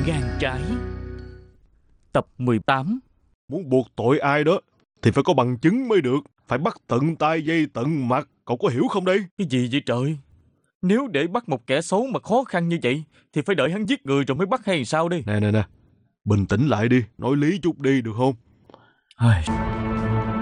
Gan trái. Tập 18. Muốn buộc tội ai đó thì phải có bằng chứng mới được. Phải bắt tận tay dây tận mặt. Cậu có hiểu không đây? Cái gì vậy trời? Nếu để bắt một kẻ xấu mà khó khăn như vậy thì phải đợi hắn giết người rồi mới bắt hay sao đây? Nè, bình tĩnh lại đi. Nói lý chút đi được không?